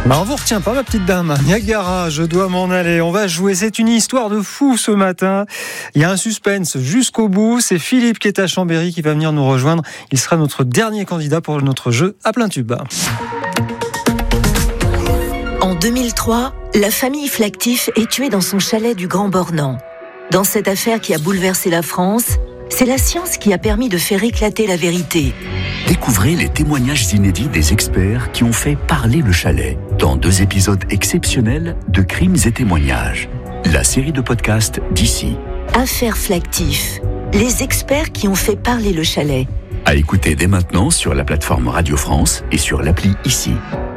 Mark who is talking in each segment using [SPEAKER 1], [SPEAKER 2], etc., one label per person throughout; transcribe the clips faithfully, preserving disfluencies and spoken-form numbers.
[SPEAKER 1] Bah on vous retient pas, ma petite dame. Niagara, je dois m'en aller. On va jouer. C'est une histoire de fou ce matin. Il y a un suspense jusqu'au bout. C'est Philippe qui est à Chambéry qui va venir nous rejoindre. Il sera notre dernier candidat pour notre jeu à plein tube.
[SPEAKER 2] En deux mille trois, la famille Flactif est tuée dans son chalet du Grand Bornand. Dans cette affaire qui a bouleversé la France, c'est la science qui a permis de faire éclater la vérité.
[SPEAKER 3] Découvrez les témoignages inédits des experts qui ont fait parler le chalet dans deux épisodes exceptionnels de Crimes et témoignages. La série de podcasts d'ici.
[SPEAKER 2] Affaire Flactif, les experts qui ont fait parler le chalet.
[SPEAKER 3] À écouter dès maintenant sur la plateforme Radio France et sur l'appli Ici.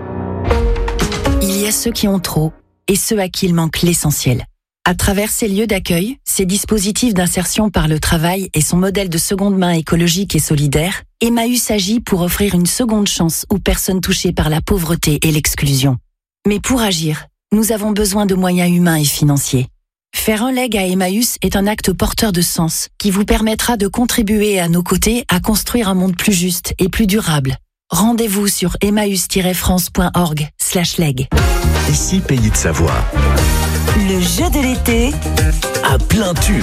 [SPEAKER 4] Il y a ceux qui ont trop et ceux à qui il manque l'essentiel. À travers ces lieux d'accueil, ces dispositifs d'insertion par le travail et son modèle de seconde main écologique et solidaire, Emmaüs agit pour offrir une seconde chance aux personnes touchées par la pauvreté et l'exclusion. Mais pour agir, nous avons besoin de moyens humains et financiers. Faire un leg à Emmaüs est un acte porteur de sens qui vous permettra de contribuer à nos côtés à construire un monde plus juste et plus durable. Rendez-vous sur emmaüs tiret france point org slash leg.
[SPEAKER 3] Ici, Pays de Savoie.
[SPEAKER 2] Le jeu de l'été
[SPEAKER 3] À plein tube.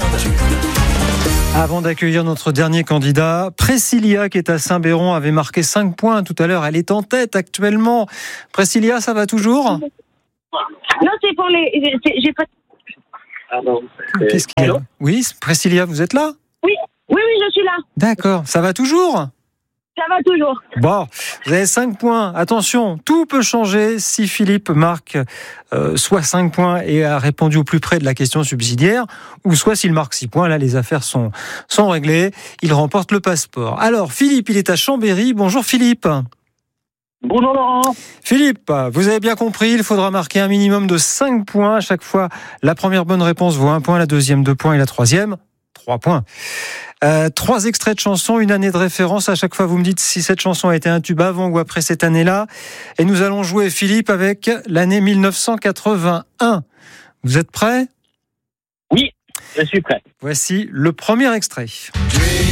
[SPEAKER 1] Avant d'accueillir notre dernier candidat, Priscilla qui est à Saint-Béron avait marqué cinq points tout à l'heure. Elle est en tête actuellement. Priscilla, ça va toujours ?
[SPEAKER 5] Non, c'est pour les... c'est- J'ai pas...
[SPEAKER 1] Qu'est-ce qu'il y a ? Oui, Priscilla, vous êtes là ?
[SPEAKER 5] Oui, oui, oui, je suis là.
[SPEAKER 1] D'accord, ça va toujours ?
[SPEAKER 5] Ça va toujours.
[SPEAKER 1] Bon, vous avez cinq points. Attention, tout peut changer si Philippe marque euh, soit cinq points et a répondu au plus près de la question subsidiaire, ou soit s'il marque six points, là les affaires sont, sont réglées, il remporte le passeport. Alors Philippe, il est à Chambéry. Bonjour Philippe.
[SPEAKER 6] Bonjour Laurent.
[SPEAKER 1] Philippe, vous avez bien compris, il faudra marquer un minimum de cinq points. À chaque fois, la première bonne réponse vaut un point, la deuxième deux points et la troisième trois points. Euh, trois extraits de chansons, une année de référence. À chaque fois, vous me dites si cette chanson a été un tube avant ou après cette année-là. Et nous allons jouer, Philippe, avec l'année mille neuf cent quatre-vingt-un. Vous êtes prêts ?
[SPEAKER 6] Oui, je suis prêt.
[SPEAKER 1] Voici le premier extrait.